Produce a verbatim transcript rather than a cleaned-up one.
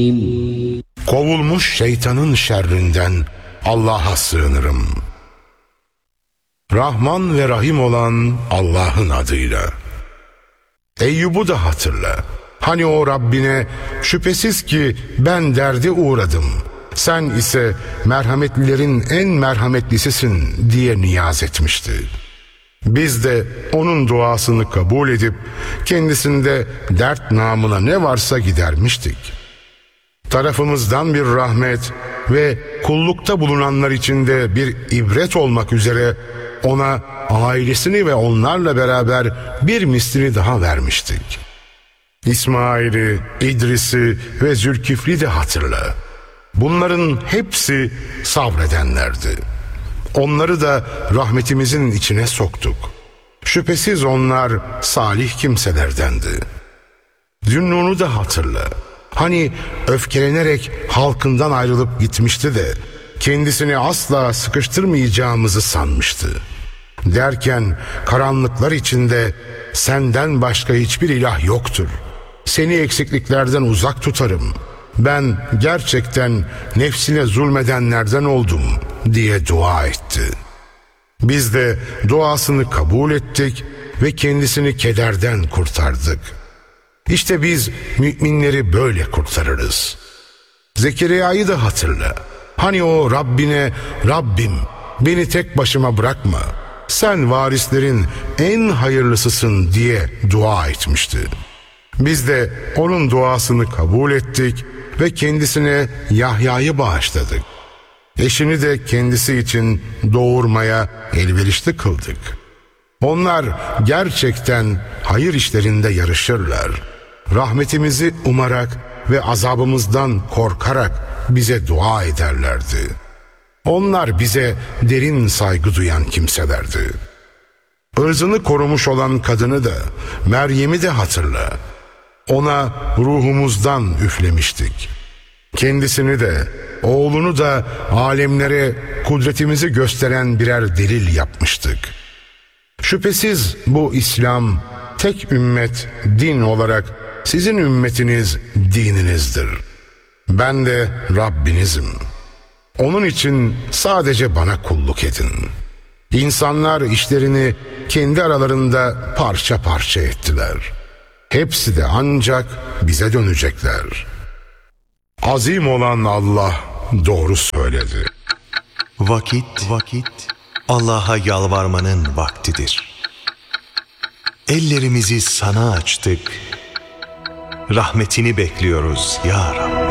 Kovulmuş şeytanın şerrinden Allah'a sığınırım. Rahman ve Rahim olan Allah'ın adıyla. Eyyub'u da hatırla. Hani o Rabbine şüphesiz ki ben derde uğradım, sen ise merhametlilerin en merhametlisisin diye niyaz etmişti. Biz de onun duasını kabul edip kendisinde dert namına ne varsa gidermiştik. Tarafımızdan bir rahmet ve kullukta bulunanlar içinde bir ibret olmak üzere ona ailesini ve onlarla beraber bir mislini daha vermiştik. İsmail'i, İdris'i ve Zülkifli de hatırla. Bunların hepsi sabredenlerdi. Onları da rahmetimizin içine soktuk. Şüphesiz onlar salih kimselerdendi. Zünnun'u da hatırla. Hani öfkelenerek halkından ayrılıp gitmişti de kendisini asla sıkıştırmayacağımızı sanmıştı. Derken karanlıklar içinde senden başka hiçbir ilah yoktur. Seni eksikliklerden uzak tutarım. Ben gerçekten nefsine zulmedenlerden oldum diye dua etti. Biz de duasını kabul ettik ve kendisini kederden kurtardık. İşte biz müminleri böyle kurtarırız. Zekeriya'yı da hatırla. Hani o Rabbine, Rabbim beni tek başıma bırakma, sen varislerin en hayırlısısın diye dua etmişti. Biz de onun duasını kabul ettik ve kendisine Yahya'yı bağışladık. Eşini de kendisi için doğurmaya elverişli kıldık. Onlar gerçekten hayır işlerinde yarışırlar. Rahmetimizi umarak ve azabımızdan korkarak bize dua ederlerdi. Onlar bize derin saygı duyan kimselerdi. Irzını korumuş olan kadını da, Meryem'i de hatırla. Ona ruhumuzdan üflemiştik. Kendisini de, oğlunu da alemlere kudretimizi gösteren birer delil yapmıştık. Şüphesiz bu İslam tek ümmet, din olarak sizin ümmetiniz dininizdir. Ben de Rabbinizim. Onun için sadece bana kulluk edin. İnsanlar işlerini kendi aralarında parça parça ettiler. Hepsi de ancak bize dönecekler. Azim olan Allah doğru söyledi. Vakit, vakit Allah'a yalvarmanın vaktidir. Ellerimizi sana açtık. Rahmetini bekliyoruz ya Rabbi.